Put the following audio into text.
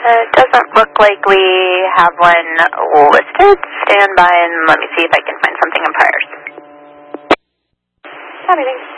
It doesn't look like we have one listed. Stand by and let me see if I can find something in priors. Copy, thanks.